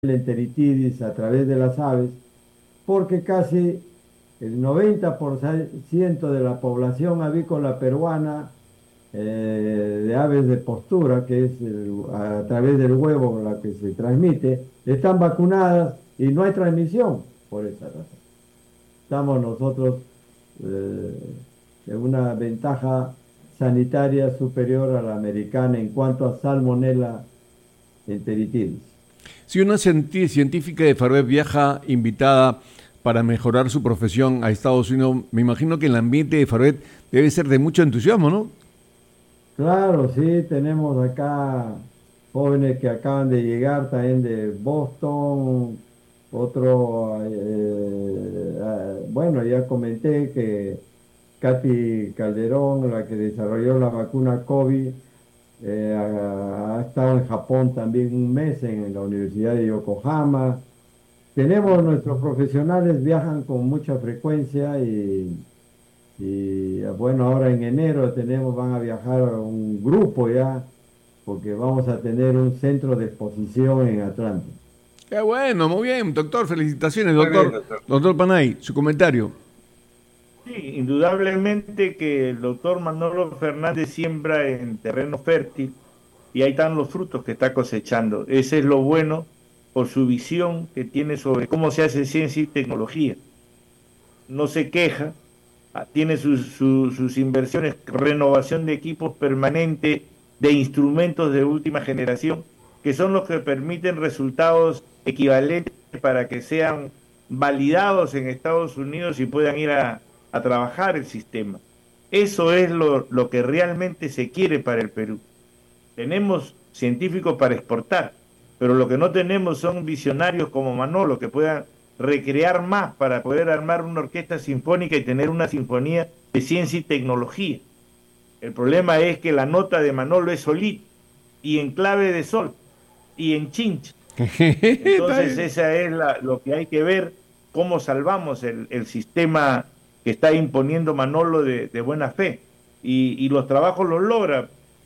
la enteritidis a través de las aves, porque casi el 90% de la población avícola peruana de aves de postura, que es a través del huevo la que se transmite, están vacunadas y no hay transmisión por esa razón. Estamos nosotros eh, en una ventaja sanitaria superior a la americana en cuanto a Salmonella enteritidis. Si una científica de Farber viaja invitada para mejorar su profesión a Estados Unidos, me imagino que el ambiente de Farber debe ser de mucho entusiasmo, ¿no? Claro, sí, tenemos acá jóvenes que acaban de llegar también de Boston, otro, bueno, ya comenté que Katy Calderón, la que desarrolló la vacuna COVID, ha estado en Japón también un mes en la Universidad de Yokohama. Tenemos nuestros profesionales, viajan con mucha frecuencia y bueno, ahora en enero van a viajar un grupo ya, porque vamos a tener un centro de exposición en Atlanta. Qué bueno, muy bien, doctor, felicitaciones, Muy bien, doctor. doctor. Doctor Panay, su comentario. Sí, indudablemente que el doctor Manolo Fernández siembra en terreno fértil y ahí están los frutos que está cosechando. Ese es lo bueno por su visión que tiene sobre cómo se hace ciencia y tecnología. No se queja, tiene sus inversiones, renovación de equipos permanente, de instrumentos de última generación, que son los que permiten resultados equivalentes para que sean validados en Estados Unidos y puedan ir a trabajar el sistema. Eso es lo que realmente se quiere para el Perú. Tenemos científicos para exportar, pero lo que no tenemos son visionarios como Manolo que puedan recrear más para poder armar una orquesta sinfónica y tener una sinfonía de ciencia y tecnología. El problema es que la nota de Manolo es solita y en clave de sol y en chincha. Entonces esa es lo que hay que ver, cómo salvamos el sistema que está imponiendo Manolo de buena fe. Y los trabajos los logra.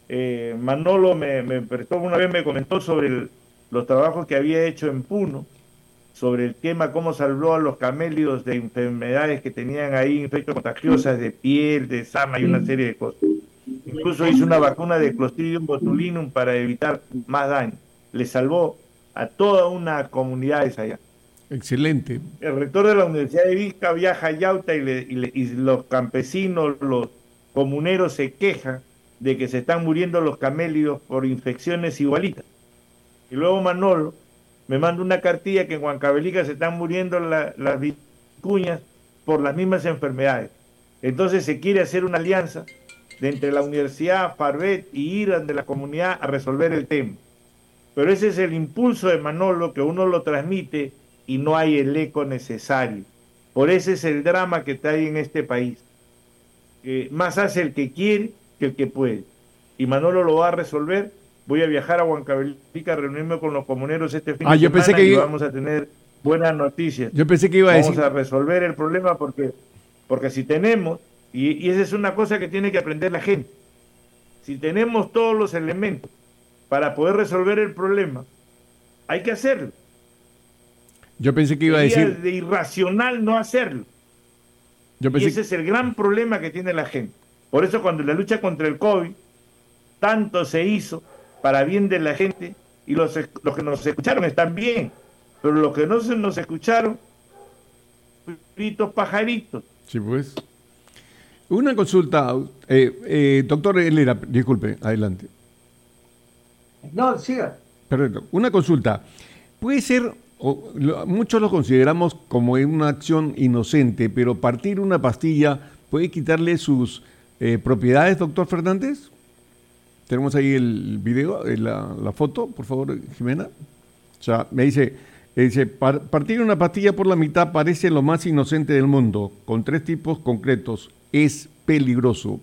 Manolo me prestó una vez, me comentó sobre los trabajos que había hecho en Puno, sobre el tema cómo salvó a los camélidos de enfermedades que tenían ahí, infectos contagiosas de piel, de sama y una serie de cosas. Incluso hizo una vacuna de Clostridium botulinum para evitar más daño. Le salvó a toda una comunidad allá. Excelente. El rector de la Universidad de Vizca viaja a Yauta y los campesinos, los comuneros se quejan de que se están muriendo los camélidos por infecciones igualitas. Y luego Manolo me manda una cartilla que en Huancavelica se están muriendo las vicuñas por las mismas enfermedades. Entonces se quiere hacer una alianza de entre la universidad, Farvet y IRAN de la comunidad a resolver el tema. Pero ese es el impulso de Manolo, que uno lo transmite y no hay el eco necesario. Por ese es el drama que está ahí en este país. Más hace el que quiere que el que puede. Y Manolo lo va a resolver. Voy a viajar a Huancavelica a reunirme con los comuneros este fin de Yo pensé semana y que vamos a tener buenas noticias. yo pensé que iba a Vamos decir. a resolver el problema porque si tenemos, y esa es una cosa que tiene que aprender la gente, si tenemos todos los elementos para poder resolver el problema, hay que hacerlo. Yo pensé que iba a Sería decir. de irracional no hacerlo. Yo Y pensé. ese es el gran problema que tiene la gente. Por eso cuando la lucha contra el COVID, tanto se hizo para bien de la gente, y los que nos escucharon están bien, pero los que no se nos escucharon, gritos pajaritos. Sí, pues. Una consulta, doctor Helera, disculpe, adelante. No, siga. Perfecto. Una consulta. Puede ser, muchos lo consideramos como una acción inocente, pero partir una pastilla puede quitarle sus propiedades, doctor Fernández. Tenemos ahí el video, la foto, por favor, Jimena. O sea, dice, partir una pastilla por la mitad parece lo más inocente del mundo, con 3 tipos concretos. Es peligroso.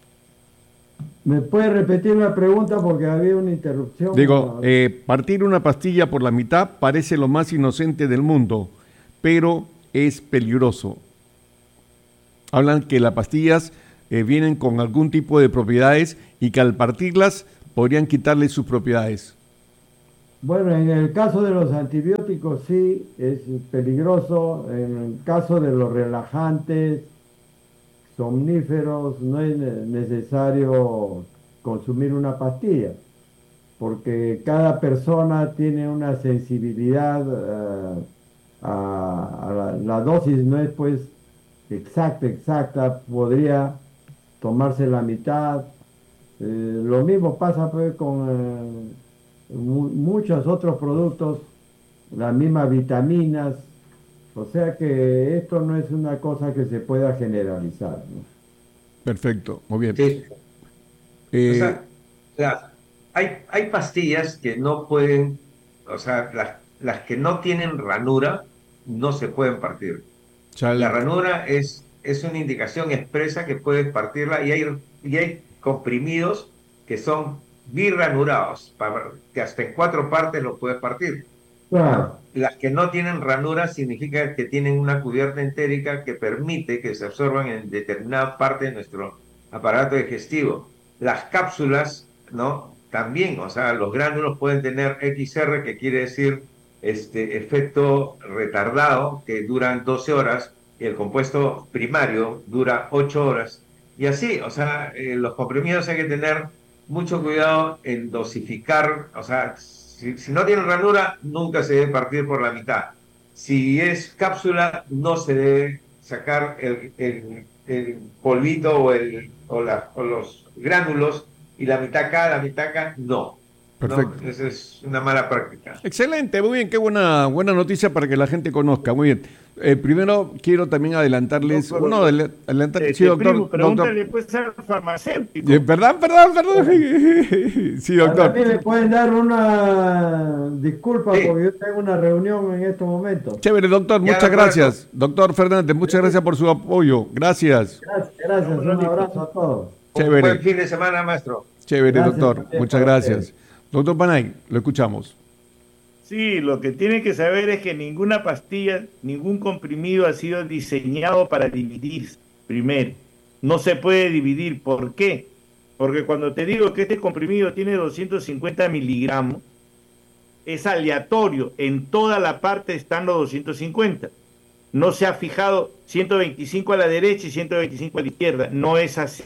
¿Me puede repetir la pregunta porque había una interrupción? Digo, partir una pastilla por la mitad parece lo más inocente del mundo, pero es peligroso. Hablan que las pastillas vienen con algún tipo de propiedades y que al partirlas podrían quitarle sus propiedades. Bueno, en el caso de los antibióticos sí es peligroso. En el caso de los relajantes, somníferos, no es necesario consumir una pastilla, porque cada persona tiene una sensibilidad la dosis no es pues exacta, podría tomarse la mitad. Lo mismo pasa pues con muchos otros productos, las mismas vitaminas, o sea que esto no es una cosa que se pueda generalizar, ¿no? Perfecto, muy bien. Sí. O Eh, sea, hay pastillas que no pueden, o sea, las que no tienen ranura no se pueden partir. La Chal, ranura es una indicación expresa que puedes partirla y hay comprimidos que son birranurados, que hasta en 4 partes lo puedes partir, Claro, ¿no? Las que no tienen ranura significa que tienen una cubierta entérica que permite que se absorban en determinada parte de nuestro aparato digestivo. Las cápsulas, ¿no? También, o sea, los gránulos pueden tener XR, que quiere decir efecto retardado, que duran 12 horas, y el compuesto primario dura 8 horas. Y así, o sea, los comprimidos hay que tener mucho cuidado en dosificar, o sea, si no tiene ranura, nunca se debe partir por la mitad. Si es cápsula, no se debe sacar el polvito o los gránulos y la mitad acá, la mitad acá, no. No, perfecto. esa es una mala práctica. Excelente, muy bien, qué buena noticia para que la gente conozca. Muy bien. Primero quiero también adelantarles, Doctor, sí, primo, doctor. pregúntale pues al farmacéutico. Perdón. Sí, a doctor. mí me pueden dar una disculpa Sí, porque yo tengo una reunión en estos momentos. Chévere, doctor, ya de muchas acuerdo. gracias. Doctor Fernández, muchas gracias por su apoyo. Gracias. Gracias, un abrazo a todos. Un buen Chévere, fin de semana, maestro. chévere, Gracias doctor. también Muchas para ustedes. gracias. Doctor Panay, lo escuchamos. Sí, lo que tiene que saber es que ninguna pastilla, ningún comprimido ha sido diseñado para dividirse. Primero, no se puede dividir. ¿Por qué? Porque cuando te digo que este comprimido tiene 250 miligramos, es aleatorio. En toda la parte están los 250. No se ha fijado 125 a la derecha y 125 a la izquierda. No es así.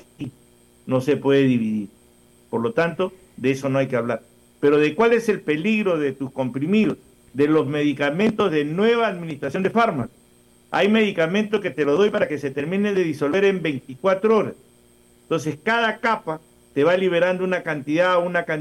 No se puede dividir. Por lo tanto, de eso no hay que hablar. Pero ¿de cuál es el peligro de tus comprimidos? De los medicamentos de nueva administración de fármacos. Hay medicamentos que te lo doy para que se termine de disolver en 24 horas. Entonces, cada capa te va liberando una cantidad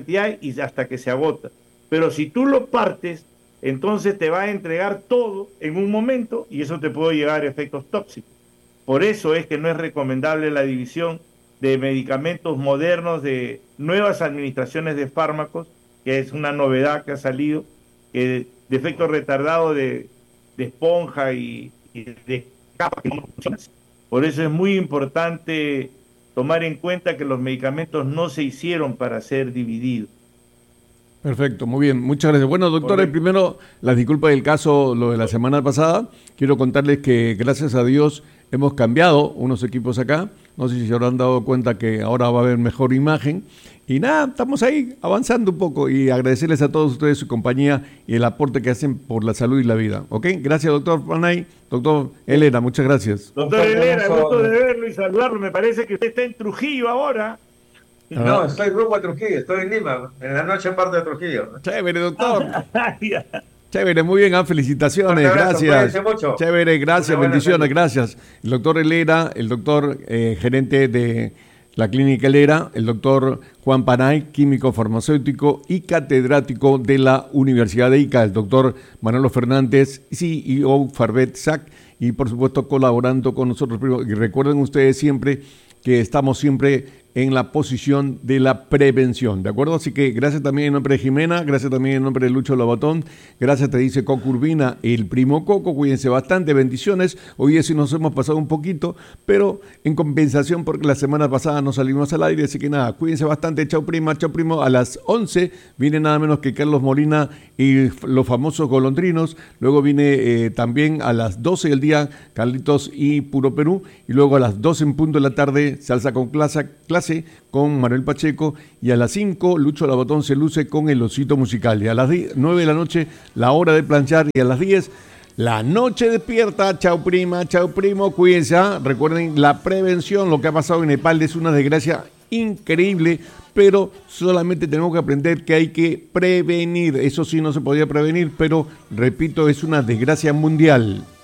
y hasta que se agota. Pero si tú lo partes, entonces te va a entregar todo en un momento y eso te puede llevar a efectos tóxicos. Por eso es que no es recomendable la división de medicamentos modernos, de nuevas administraciones de fármacos, que es una novedad que ha salido, de efecto retardado de esponja y de capa que no funciona. Por eso es muy importante tomar en cuenta que los medicamentos no se hicieron para ser divididos. Perfecto, muy bien, muchas gracias. Bueno, doctor, Correcto. primero las disculpas del caso, lo de la semana pasada. Quiero contarles que gracias a Dios hemos cambiado unos equipos acá. No sé si se habrán dado cuenta que ahora va a haber mejor imagen. Y nada, estamos ahí avanzando un poco y agradecerles a todos ustedes su compañía y el aporte que hacen por la salud y la vida. ¿Ok? Gracias, doctor Panay. Doctor Elena, muchas gracias. Doctor Un Helera, abrazo. gusto de verlo y saludarlo. Me parece que usted está en Trujillo ahora. No, estoy rumbo a Trujillo, estoy en Lima, en la noche parte de Trujillo. Chévere, doctor. Ya. Chévere, muy bien, Fuerte felicitaciones, abrazo, gracias. cuídense mucho. Chévere, gracias, Una buena bendiciones, salud. gracias. El doctor Helera, el doctor gerente de la clínica Helera, el doctor Juan Panay, químico farmacéutico y catedrático de la Universidad de Ica, el doctor Manolo Fernández, CEO Farvet SAC, y por supuesto colaborando con nosotros. Y recuerden ustedes siempre que estamos siempre en la posición de la prevención, ¿de acuerdo? Así que gracias también en nombre de Jimena, gracias también en nombre de Lucho Lobatón, gracias te dice Coco Urbina, el primo Coco, cuídense bastante, bendiciones. Hoy día sí nos hemos pasado un poquito, pero en compensación porque la semana pasada no salimos al aire, así que nada, cuídense bastante, chao prima, chao primo. A las 11 viene nada menos que Carlos Molina y los famosos golondrinos, luego viene también a las 12 del día Carlitos y Puro Perú, y luego a las 12 en punto de la tarde Salsa con Clase clase con Manuel Pacheco, y a las 5 Lucho Labotón se luce con el Osito Musical, y a las 9 de la noche la hora de planchar, y a las 10 la noche despierta. Chao prima, chao primo, cuídense. Recuerden la prevención. Lo que ha pasado en Nepal es una desgracia increíble, pero solamente tenemos que aprender que hay que prevenir. Eso sí no se podía prevenir, pero repito, es una desgracia mundial.